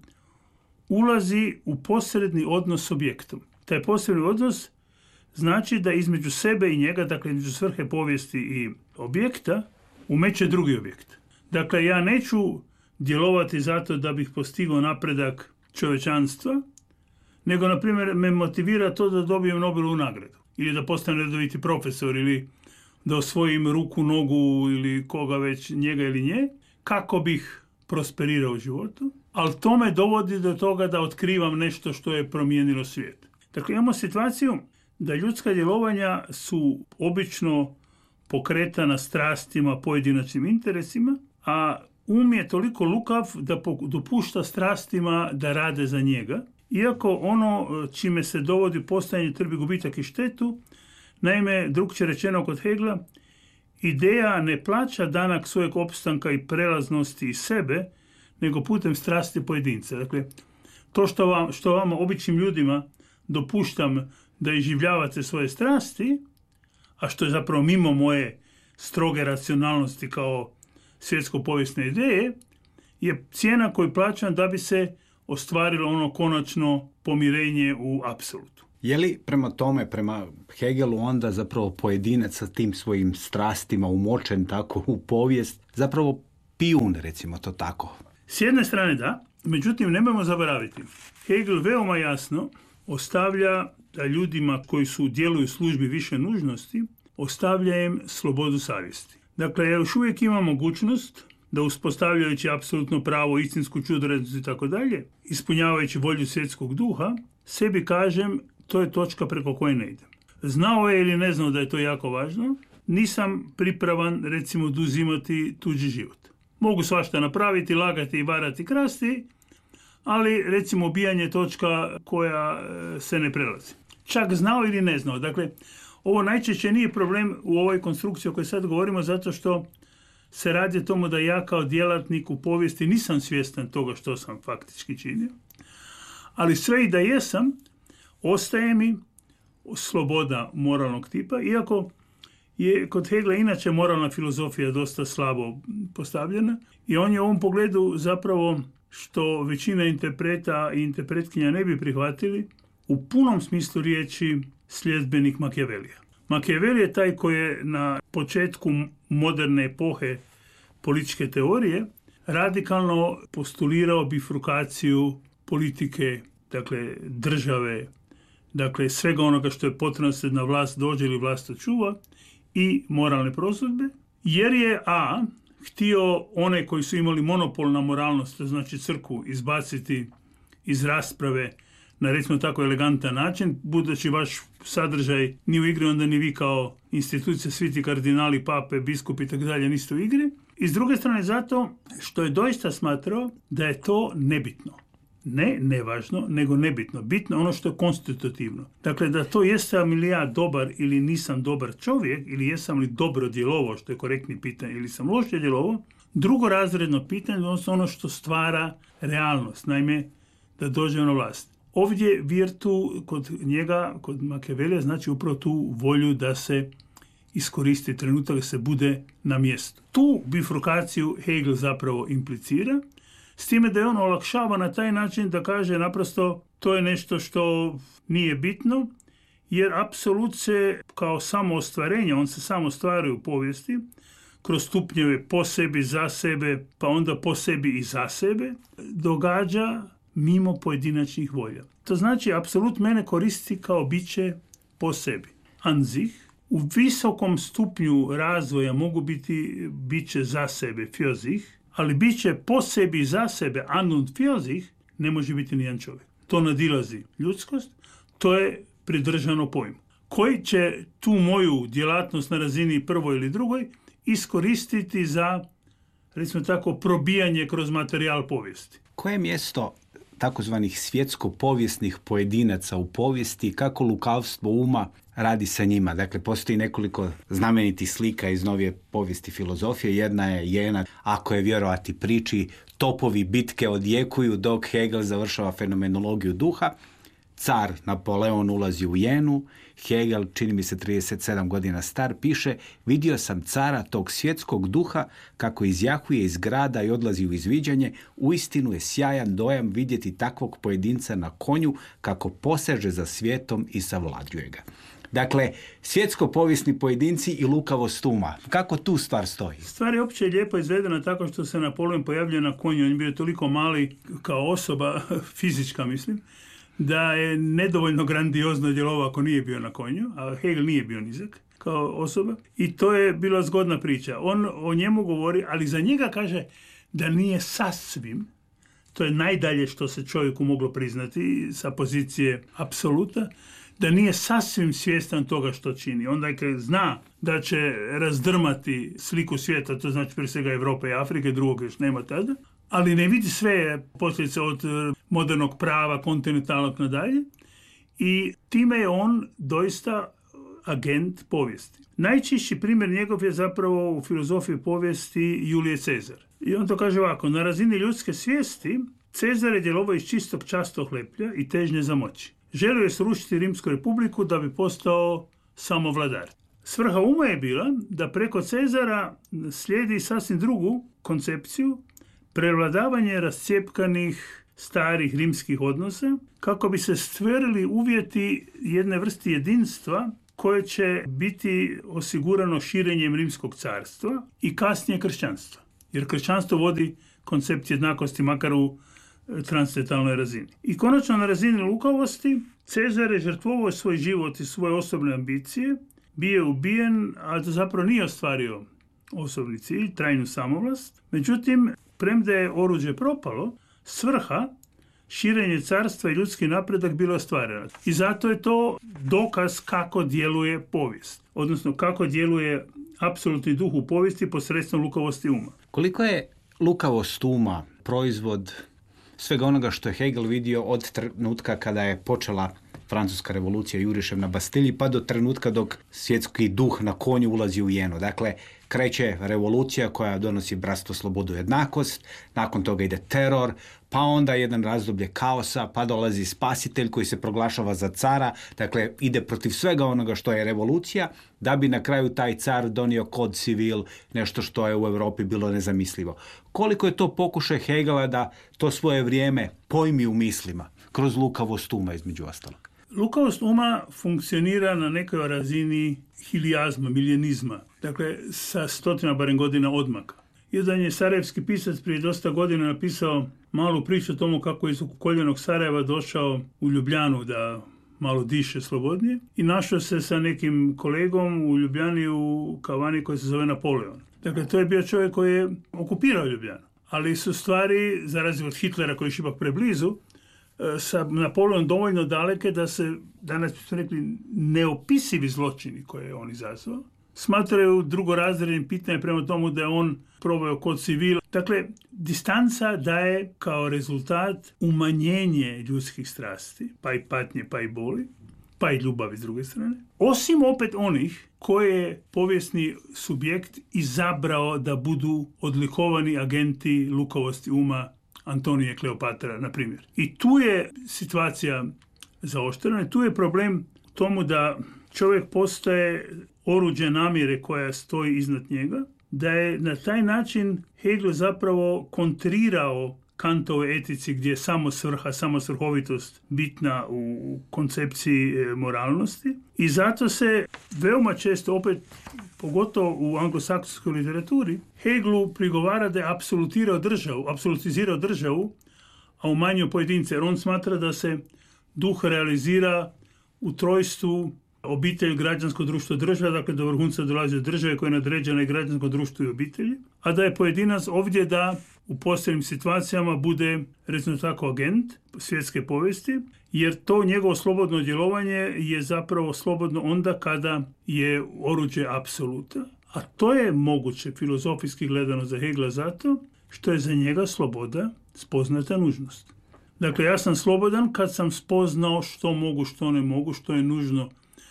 ulazi u posredni odnos s objektom. Taj posredni odnos znači da između sebe i njega, dakle između svrhe povijesti i objekta, umeće drugi objekt. Dakle, ja neću djelovati zato da bih postigao napredak čovječanstva, nego, na primjer, me motivira to da dobijem Nobelovu nagradu. Ili da postanem redoviti profesor, ili da osvojim ruku, nogu, ili koga već, njega ili nje, kako bih prosperirao u životu. Ali to me dovodi do toga da otkrivam nešto što je promijenilo svijet. Dakle, imamo situaciju da ljudska djelovanja su obično pokretana strastima, pojedinačnim interesima, a um je toliko lukav da dopušta strastima da rade za njega. Iako ono čime se dovodi postojanje trpi gubitak i štetu, naime, drukčije rečeno kod Hegla, ideja ne plaća danak svojeg opstanka i prelaznosti iz sebe, nego putem strasti pojedinca. Dakle, to što vam, što vama, običnim ljudima, dopuštam da iživljavate svoje strasti, a što je zapravo mimo moje stroge racionalnosti kao svjetsko-povijesne ideje, je cijena koju plaćam da bi se ostvarilo ono konačno pomirenje u apsolutu. Je li prema tome, prema Hegelu, onda zapravo pojedinac sa tim svojim strastima umočen tako u povijest, zapravo pijun, recimo to tako? S jedne strane da, međutim nemojmo zaboraviti. Hegel veoma jasno ostavlja da ljudima koji su djeluju u službi više nužnosti, ostavlja im slobodu savjesti. Dakle, ja još uvijek imam mogućnost da uspostavljajući apsolutno pravo, istinsku čudorednost i tako dalje, ispunjavajući volju svjetskog duha, sebi kažem to je točka preko koje ne idem. Znao je ili ne znao da je to jako važno, nisam pripravan recimo oduzimati tuđi život. Mogu svašta napraviti, lagati i varati, krasti, ali recimo ubijanje je točka koja se ne prelazi. Čak znao ili ne znao. Dakle, ovo najčešće nije problem u ovoj konstrukciji o kojoj sad govorimo, zato što se radi o tomu da ja kao djelatnik u povijesti nisam svjestan toga što sam faktički činio, ali sve i da jesam, ostaje mi sloboda moralnog tipa, iako je kod Hegela inače moralna filozofija dosta slabo postavljena i on je u ovom pogledu zapravo, što većina interpreta i interpretkinja ne bi prihvatili, u punom smislu riječi sljedbenik Machiavellija. Machiavelli je taj koji je na početku moderne epohe političke teorije radikalno postulirao bifurkaciju politike, dakle države, dakle svega onoga što je potrebno da se na vlast dođe ili vlast očuva, i moralne prosudbe, jer je A htio one koji su imali monopol na moralnost, to znači crkvu, izbaciti iz rasprave na recimo tako elegantan način, budući vaš sadržaj ni u igri, onda ni vi kao institucija, svi ti kardinali, pape, biskupi i tako dalje niste u igri. I s druge strane zato što je doista smatrao da je to nebitno. Ne nevažno, nego nebitno. Bitno ono što je konstitutivno. Dakle, da to jesam li ja dobar ili nisam dobar čovjek, ili jesam li dobro djelovao, što je korektni pitanje, ili sam loše djelovao, drugorazredno pitanje, odnosno ono što stvara realnost, naime, da dođe na vlast. Ovdje virtu kod njega, kod Machiavellija, znači upravo tu volju da se iskoristi trenutak, da se bude na mjestu. Tu bifurkaciju Hegel zapravo implicira, s time da je on olakšava na taj način da kaže naprosto to je nešto što nije bitno, jer apsolut se kao samo ostvarenje, on se samo ostvaruje u povijesti, kroz stupnjeve po sebi, za sebe, pa onda po sebi i za sebe, događa mimo pojedinačnih volja. To znači, apsolut mene koristi kao biće po sebi. An sich, u visokom stupnju razvoja mogu biti biće za sebe, für sich, ali biće po sebi i za sebe, an und für sich, ne može biti nijedan čovjek. To nadilazi ljudskost, to je pridržano pojmu. Koji će tu moju djelatnost na razini prvoj ili drugoj iskoristiti za, recimo tako, probijanje kroz materijal povijesti. Koje je mjesto takozvanih svjetsko-povijesnih pojedinaca u povijesti, kako lukavstvo uma radi sa njima? Dakle, postoji nekoliko znamenitih slika iz novije povijesti filozofije. Jedna je Jena, ako je vjerovati priči, topovi bitke odjekuju dok Hegel završava fenomenologiju duha. Car Napoleon ulazi u Jenu, Hegel, čini mi se trideset sedam godina star, piše: vidio sam cara tog svjetskog duha kako izjahuje iz grada i odlazi u izviđanje. Uistinu je sjajan dojam vidjeti takvog pojedinca na konju kako poseže za svijetom i savlađuje ga. Dakle, svjetsko-povijesni pojedinci i lukavost uma. Kako tu stvar stoji? Stvar je opće lijepo izvedena tako što se Napoleon pojavljuje na konju. On je bio toliko mali kao osoba, fizička mislim, da je nedovoljno grandiozno djelovao ako nije bio na konju, a Hegel nije bio nizak kao osoba. I to je bila zgodna priča. On o njemu govori, ali za njega kaže da nije sasvim, to je najdalje što se čovjeku moglo priznati sa pozicije apsoluta, da nije sasvim svjestan toga što čini. Onda je zna da će razdrmati sliku svijeta, to znači prije svega Europe i Afrike, drugog još nema tada, ali ne vidi sve posljedice od modernog prava, kontinentalnog nadalje, i time je on doista agent povijesti. Najčišći primjer njegov je zapravo u filozofiji povijesti Julije Cezar. I on to kaže ovako: na razini ljudske svijesti Cezar je djelovao iz čistog častohleplja i težnje za moći. Želio je srušiti Rimsku republiku da bi postao samovladar. Svrha uma je bila da preko Cezara slijedi sasvim drugu koncepciju, prevladavanje rascijepkanih starih rimskih odnosa kako bi se stvorili uvjeti jedne vrste jedinstva koje će biti osigurano širenjem rimskog carstva i kasnije kršćanstva. Jer kršćanstvo vodi koncept jednakosti makar u transcendentalnoj razini. I konačno na razini lukavosti Cezar je žrtvovao svoj život i svoje osobne ambicije, bio je ubijen, a da zapravo nije ostvario osobni cilj, trajnu samovlast. Međutim, premda je oruđe propalo, svrha, širenje carstva i ljudski napredak bilo ostvareno. I zato je to dokaz kako djeluje povijest, odnosno kako djeluje apsolutni duh u povijesti posredstvom lukavosti uma. Koliko je lukavost uma proizvod svega onoga što je Hegel vidio od trenutka kada je počela Francuska revolucija jurišem na Bastilji pa do trenutka dok svjetski duh na konju ulazi u Jenu. Dakle, kreće revolucija koja donosi bratstvo, slobodu, jednakost, nakon toga ide teror, pa onda jedan razdoblje kaosa, pa dolazi spasitelj koji se proglašava za cara, dakle ide protiv svega onoga što je revolucija, da bi na kraju taj car donio kod civil, nešto što je u Europi bilo nezamislivo. Koliko je to pokušaj Hegela da to svoje vrijeme pojmi u mislima, kroz lukavost uma između ostalog? Lukavost uma funkcionira na nekoj razini hilijazma, miljenizma, dakle sa stotina barem godina odmaka. Jedan je sarajevski pisac prije dosta godina napisao malu priču o tomu kako je iz ukoljenog Sarajeva došao u Ljubljanu da malo diše slobodnije i našao se sa nekim kolegom u Ljubljani u kavani koji se zove Napoleon. Dakle, to je bio čovjek koji je okupirao Ljubljanu, ali su stvari, za razliku od Hitlera koji je ipak preblizu, sa Napoleon dovoljno daleke da se, danas bismo rekli, neopisivi zločini koje je on izazvao, smatraju drugorazrednim pitanjem prema tomu da je on proveo kod civil. Dakle, distanca daje kao rezultat umanjenje ljudskih strasti, pa i patnje, pa i boli, pa i ljubavi s druge strane. Osim opet onih koje je povijesni subjekt izabrao da budu odlikovani agenti lukavosti uma, Antonije Kleopatra, na primjer. I tu je situacija zaoštrena, tu je problem tomu da čovjek postaje oruđe namjere koja stoji iznad njega, da je na taj način Hegel zapravo kontrirao Kantove etici gdje je samo svrha, samo svrhovitost bitna u koncepciji moralnosti i zato se veoma često, opet pogotovo u anglosaksonskoj literaturi, Hegelu prigovara da je apsolutirao državu, apsolutizirao državu, a umanjio pojedince, jer on smatra da se duh realizira u trojstvu obitelj, građansko društvo, država, dakle do vrhunca dolazi od države koja je nadređena i građansko društvo i obitelji, a da je pojedinac ovdje da u posebnim situacijama bude, recimo tako, agent svjetske povijesti, jer to njegovo slobodno djelovanje je zapravo slobodno onda kada je oruđe apsoluta. A to je moguće filozofijski gledano za Hegela zato što je za njega sloboda spoznata nužnost. Dakle, ja sam slobodan kad sam spoznao što mogu, što ne mogu, što je nužno.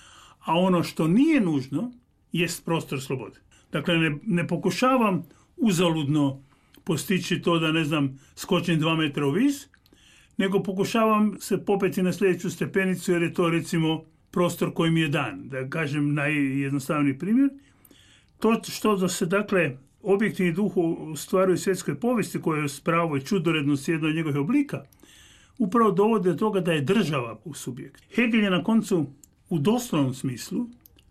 A ono što nije nužno jest prostor slobode. Dakle, ne, ne pokušavam uzaludno postići to da, ne znam, skočim dva metra u vis, nego pokušavam se popeti na sljedeću stepenicu jer je to, recimo, prostor koji mi je dan. Da kažem najjednostavniji primjer. To što da se, dakle, objektivni duh stvaraju svjetskoj povijesti koja je s pravo i čudorednost jedna od njegovih oblika, upravo dovode do toga da je država u subjekt. Hegel je na koncu u doslovnom smislu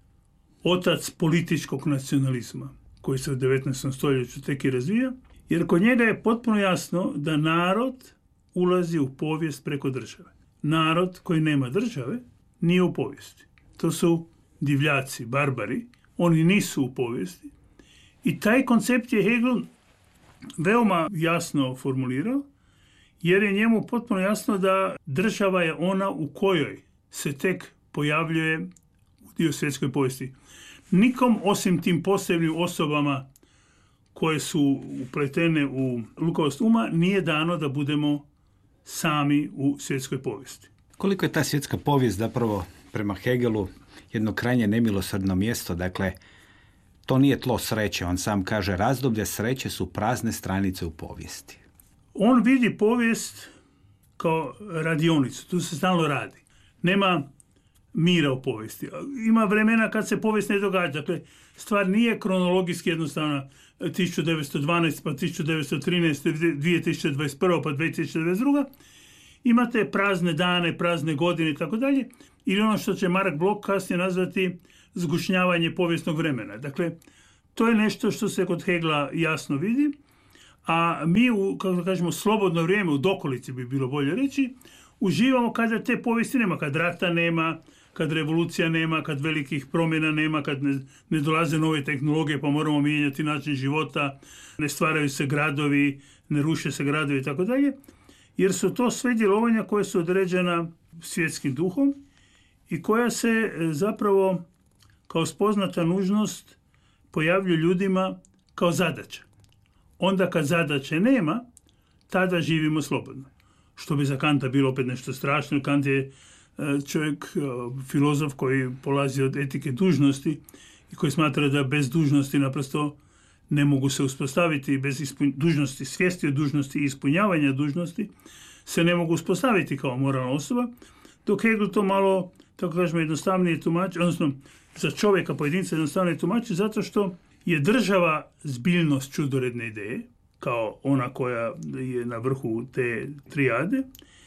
otac političkog nacionalizma koji se u devetnaestom stoljeću tek i razvija, jer kod njega je potpuno jasno da narod ulazi u povijest preko države. Narod koji nema države nije u povijesti. To su divljaci, barbari, oni nisu u povijesti. I taj koncept je Hegel veoma jasno formulirao, jer je njemu potpuno jasno da država je ona u kojoj se tek pojavljuje u dio svjetskoj povijesti. Nikom osim tim posebnim osobama koje su upletene u lukavost uma nije dano da budemo sami u svjetskoj povijesti. Koliko je ta svjetska povijest zapravo prema Hegelu jedno krajnje nemilosrdno mjesto, dakle to nije tlo sreće, on sam kaže razdoblje sreće su prazne stranice u povijesti. On vidi povijest kao radionicu, tu se stalno radi. Nema mira u povijesti. Ima vremena kad se povijest ne događa. Dakle, stvar nije kronologijski jednostavna tisuću devetsto dvanaeste pa tisuću devetsto trinaeste, dvije tisuće dvadeset prva pa dvije tisuće dvadeset druga Imate prazne dane, prazne godine i tako dalje. Ili ono što će Mark Bloch kasnije nazvati zgušnjavanje povijesnog vremena. Dakle, to je nešto što se kod Hegla jasno vidi. A mi, u, kako da kažemo, slobodno vrijeme, u dokolici bi bilo bolje reći, uživamo kada te povijesti nema, kad rata nema, kad revolucija nema, kad velikih promjena nema, kad ne, ne dolaze nove tehnologije pa moramo mijenjati način života, ne stvaraju se gradovi, ne ruše se gradovi i tako dalje, jer su to sve djelovanja koje su određena svjetskim duhom i koja se zapravo kao spoznata nužnost pojavljuju ljudima kao zadaća. Onda kad zadaće nema, tada živimo slobodno. Što bi za Kanta bilo opet nešto strašno. Kant je čovjek, filozof koji polazi od etike dužnosti i koji smatra da bez dužnosti naprosto ne mogu se uspostaviti, bez ispun... dužnosti, svijesti o dužnosti i ispunjavanja dužnosti se ne mogu uspostaviti kao moralna osoba, dok Hegel to malo, tako kažemo, jednostavnije tumači, odnosno za čovjeka, pojedinca jednostavnije tumači, zato što je država zbiljnost čudoredne ideje, kao ona koja je na vrhu te trijade,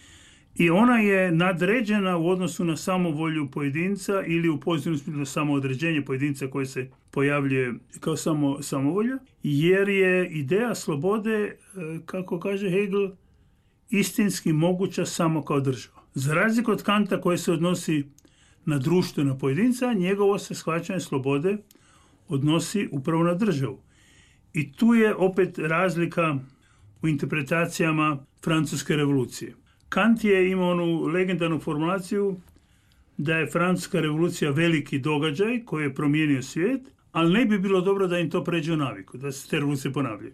i ona je nadređena u odnosu na samovolju pojedinca ili u pozitivnom smislu samoodređenje pojedinca koje se pojavljuje kao samo, samovolja, jer je ideja slobode, kako kaže Hegel, istinski moguća samo kao država. Za razliku od Kanta koji se odnosi na društvo i na pojedinca, njegovo se shvaćanje slobode odnosi upravo na državu. I tu je opet razlika u interpretacijama Francuske revolucije. Kant je imao onu legendarnu formulaciju da je Francuska revolucija veliki događaj koji je promijenio svijet, ali ne bi bilo dobro da im to pređe u naviku, da se te revolucije ponavljaju.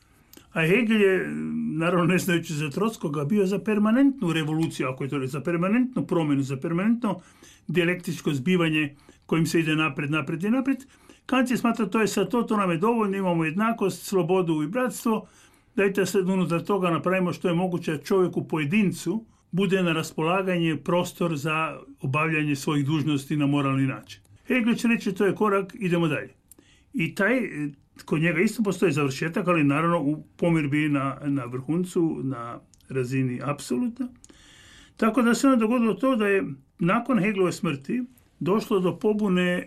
A Hegel je, naravno ne znajući za Trotskoga, bio za permanentnu revoluciju, ako je to za permanentnu promjenu, za permanentno dijalektičko zbivanje kojim se ide napred, napred i napred. Kant je smatra to je sad to, to nam je dovoljno, imamo jednakost, slobodu i bratstvo, dajte sad unutar toga napravimo što je moguće čovjeku pojedincu bude na raspolaganje prostor za obavljanje svojih dužnosti na moralni način. Hegel će reći to je korak, idemo dalje. I taj, kod njega isto postoji završetak, ali naravno u pomirbi na, na vrhuncu, na razini apsolutno. Tako da se onda dogodilo to da je nakon Hegelove smrti došlo do pobune,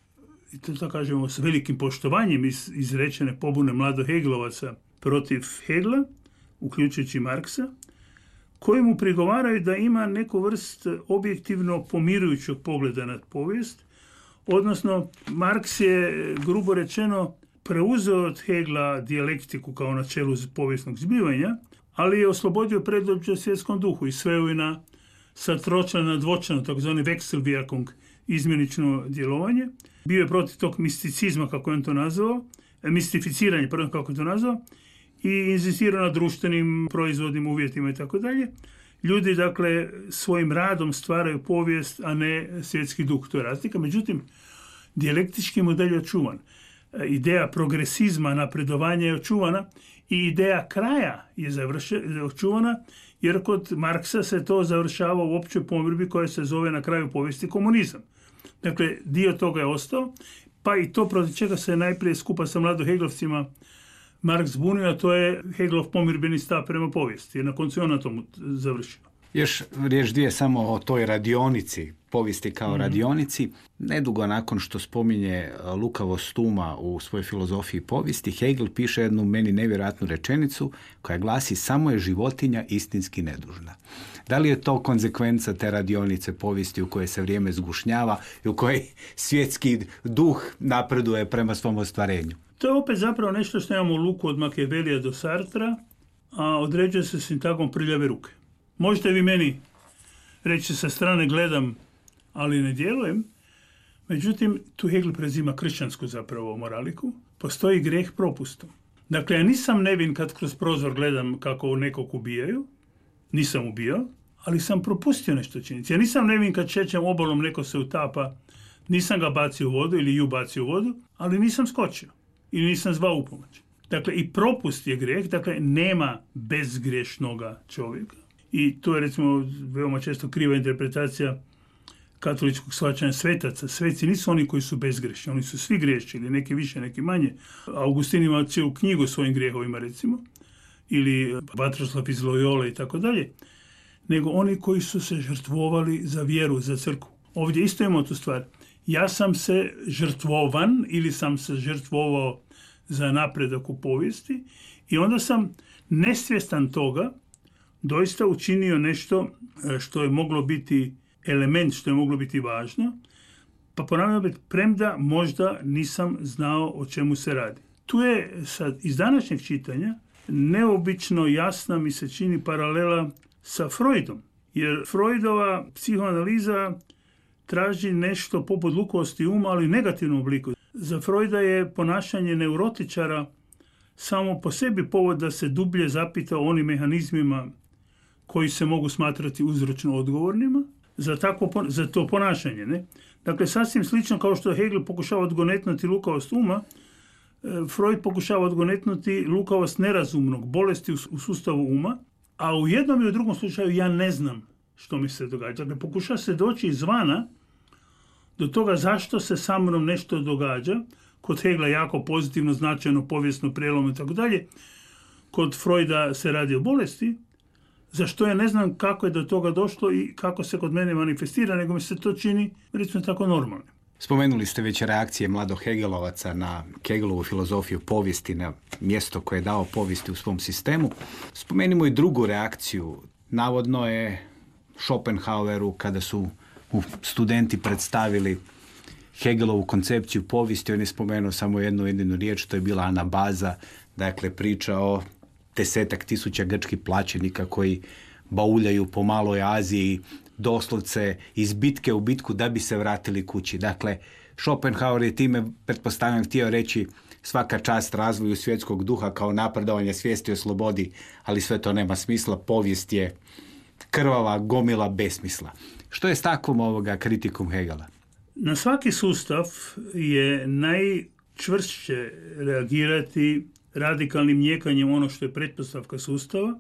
i to tako kažemo s velikim poštovanjem iz, izrečene pobune mladohegelovaca protiv Hegela, uključujući Marksa, koji mu prigovaraju da ima neku vrst objektivno pomirujućeg pogleda na povijest, odnosno Marks je, grubo rečeno, preuzeo od Hegela dijalektiku kao načelu povijesnog zbivanja, ali je oslobodio predodžje svjetskom duhu i sveo je na satročano na dvočano, takozvani Wechselwirkung, izmjenično djelovanje. Bio je protiv tog misticizma, kako je on to nazvao, mistificiranje, pardon, kako je to nazvao, i inzistirao na društvenim proizvodnim uvjetima i tako dalje. Ljudi, dakle, svojim radom stvaraju povijest, a ne svjetski duh. To je razlika. Međutim, dijalektički model je očuvan. Ideja progresizma, napredovanja je očuvana i ideja kraja je završe, očuvana, jer kod Marksa se to završava u općoj pomirbi koja se zove na kraju povijesti komunizam. Dakle, dio toga je ostao, pa i to protiv čega se najprije skupa sa mladohegelovcima Marks bunio, a to je Hegelov pomirbeni stav prema povijesti, jer na koncu je on na tomu završio. Još riječ dvije samo o toj radionici, povijesti kao mm. radionici. Nedugo nakon što spominje lukavost uma u svojoj filozofiji povijesti, Hegel piše jednu meni nevjerojatnu rečenicu koja glasi: samo je životinja istinski nedužna. Da li je to konzekvenca te radionice povijesti u kojoj se vrijeme zgušnjava i u kojoj svjetski duh napreduje prema svom ostvarenju? To je opet zapravo nešto što imamo u Luku od Machiavellija do Sartra, a određuje se sintagmom prljave ruke. Možete vi meni reći sa strane gledam, ali ne djelujem. Međutim, tu Hegel prezima kršćansku zapravo moraliku. Postoji grijeh propustom. Dakle, ja nisam nevin kad kroz prozor gledam kako nekog ubijaju. Nisam ubijao, ali sam propustio nešto činiti. Ja nisam nevin kad šećem obalom, neko se utapa. Nisam ga bacio u vodu ili ju bacio u vodu, ali nisam skočio. Ili nisam zvao u pomoć. Dakle, i propust je grijeh. Dakle, nema bezgriješnoga čovjeka. I to je, recimo, veoma često kriva interpretacija katoličkog shvaćanja svetaca. Sveci nisu oni koji su bezgrešni, oni su svi grešili, neki više, neki manje. Augustin ima cijelu knjigu o svojim grijehovima, recimo, ili Vatroslav iz Lojole i tako dalje, nego oni koji su se žrtvovali za vjeru, za crkvu. Ovdje isto imamo tu stvar. Ja sam se žrtvovan ili sam se žrtvovao za napredak u povijesti i onda sam nesvjestan toga doista učinio nešto što je moglo biti element, što je moglo biti važno, pa ponavljam, premda možda nisam znao o čemu se radi. Tu je sad iz današnjeg čitanja neobično jasna mi se čini paralela sa Freudom, jer Freudova psihoanaliza traži nešto poput lukavosti uma, ali u negativnom obliku. Za Freuda je ponašanje neurotičara samo po sebi povod da se dublje zapita o onim mehanizmima koji se mogu smatrati uzročno odgovornima za, takvo, za to ponašanje. Ne? Dakle, sasvim slično kao što Hegel pokušava odgonetnuti lukavost uma, Freud pokušava odgonetnuti lukavost nerazumnog, bolesti u, u sustavu uma, a u jednom i u drugom slučaju ja ne znam što mi se događa. Dakle, pokušava se doći izvana do toga zašto se sa mnom nešto događa. Kod Hegla jako pozitivno, značajno, povijesno, prijelom i tako dalje. Kod Freuda se radi o bolesti, za što ja ne znam kako je do toga došlo i kako se kod mene manifestira, nego mi se to čini, recimo, tako normalno. Spomenuli ste već reakcije mladog Hegelovaca na Hegelovu filozofiju povijesti, na mjesto koje je dao povijesti u svom sistemu. Spomenimo i drugu reakciju. Navodno je Schopenhaueru, kada su mu studenti predstavili Hegelovu koncepciju povijesti, on je spomenuo samo jednu jedinu riječ, to je bila anabaza, dakle priča o desetak tisuća grčkih plaćenika koji bauljaju po maloj Aziji, doslovce iz bitke u bitku da bi se vratili kući. Dakle, Schopenhauer je time, pretpostavljam, htio reći svaka čast razvoju svjetskog duha kao napredovanje svijesti o slobodi, ali sve to nema smisla, povijest je krvava gomila besmisla. Što je s takvom ovoga kritikom Hegela? Na svaki sustav je najčvršće reagirati radikalnim njekanjem ono što je pretpostavka sustava,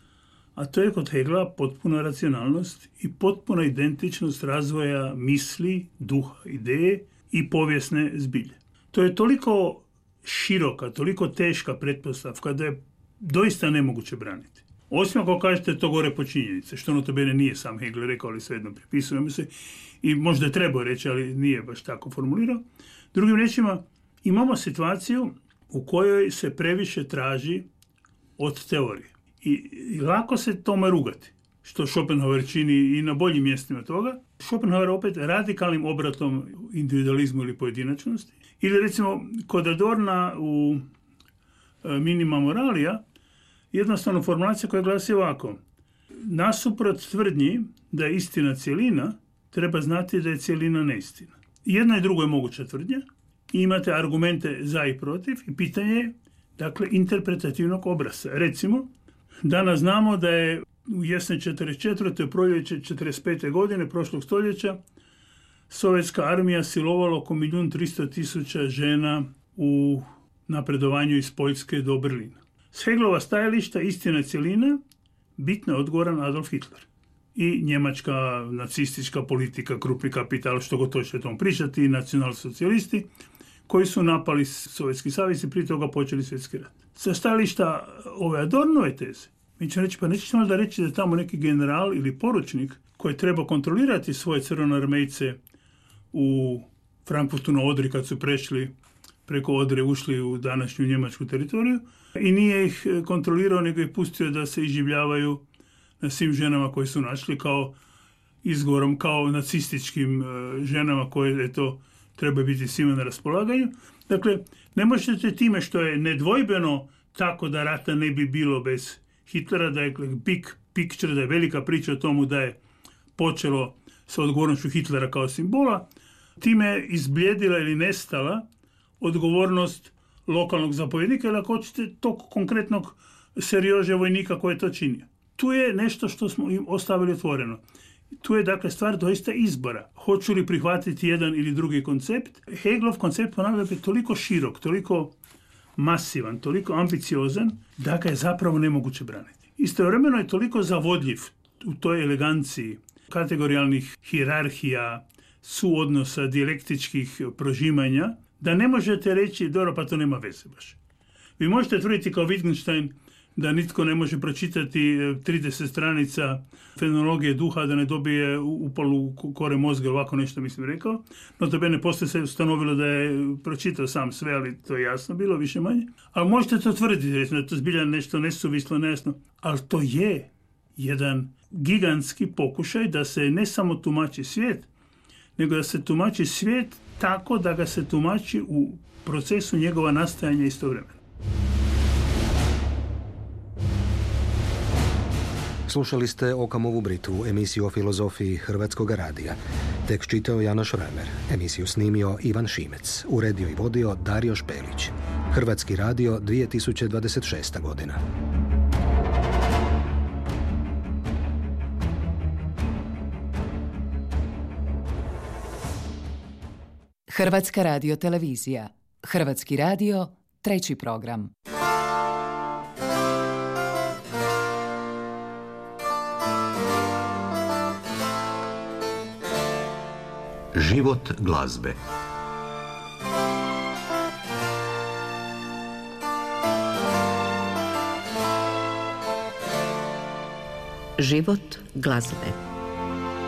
a to je kod Hegela potpuna racionalnost i potpuna identičnost razvoja misli, duha, ideje i povijesne zbilje. To je toliko široka, toliko teška pretpostavka da je doista nemoguće braniti. Osim ako kažete to gore po činjenice, što ono to bene nije sam Hegel rekao, ali svejedno pripisujemo se i možda je trebao reći, ali nije baš tako formulirao. Drugim riječima, imamo situaciju u kojoj se previše traži od teorije. I, i lako se tome rugati, što Schopenhauer čini i na boljim mjestima toga. Schopenhauer opet radikalnim obratom individualizmu ili pojedinačnosti. Ili recimo kod Adorna u e, Minima Moralia jednostavno formulacija koja glasi ovako. Nasuprot tvrdnji da je istina cjelina, treba znati da je cjelina neistina. Jedno i drugo je moguća tvrdnja. I imate argumente za i protiv i pitanje je, dakle, interpretativnog obrasca. Recimo, danas znamo da je u jesen četrdeset četvrte proljeće četrdeset pete godine prošlog stoljeća sovjetska armija silovala oko milijun tristo tisuća žena u napredovanju iz Poljske do Berlina. S Hegelova stajališta istina cjelina, bitno je odgovoran Adolf Hitler. I njemačka nacistička politika, krupni kapital, što god to će tom pričati, i nacionalsocijalisti, koji su napali Sovjetski savez i prije toga počeli svjetski rat. Sa stajališta ove Adornove teze, mi ćemo reći, pa nećemo da reći da je tamo neki general ili poručnik koji treba kontrolirati svoje crvonoarmejce u Frankfurtu na Odri kad su prešli preko Odre, ušli u današnju njemačku teritoriju i nije ih kontrolirao, nego ih pustio da se iživljavaju na svim ženama koje su našli kao izgovorom, kao nacističkim ženama koje, eto, treba biti svima na raspolaganju. Dakle, ne možete time što je nedvojbeno tako da rata ne bi bilo bez Hitlera, da je big picture, da je velika priča o tomu da je počelo sa odgovornošću Hitlera kao simbola, time je izblijedila ili nestala odgovornost lokalnog zapovjednika ili ako hoćete tog konkretnog seriože vojnika koji je to činio. Tu je nešto što smo im ostavili otvoreno. Tu je, dakle, stvar doista izbora. Hoću li prihvatiti jedan ili drugi koncept? Hegelov koncept, ponavljam, je toliko širok, toliko masivan, toliko ambiciozan, da ga je zapravo nemoguće braniti. Istovremeno je toliko zavodljiv u toj eleganciji kategorijalnih hijerarhija, suodnosa, dijalektičkih prožimanja, da ne možete reći, dobro, pa to nema veze baš. Vi možete tvrditi kao Wittgenstein da nitko ne može pročitati trideset stranica fenomenologije duha, da ne dobije upalu kore mozga, ovako nešto mislim rekao. No to bene poslije se ustanovilo da je pročitao sam sve, ali to je jasno bilo, više manje. Ali možete to tvrditi, recimo, da to zbilja nešto nesuvislo, nejasno. Ali to je jedan gigantski pokušaj da se ne samo tumači svijet, nego da se tumači svijet tako da ga se tumači u procesu njegova nastajanja istovremeno. Slušali ste Okamovu Britvu, emisiju o filozofiji Hrvatskog radija. Tekst čitao Janoš Remer, emisiju snimio Ivan Šimec, uredio i vodio Dario Špelić. Hrvatski radio dvije tisuće dvadeset šesta godina. Hrvatska radio televizija. Hrvatski radio, treći program. Život glazbe. Život glazbe.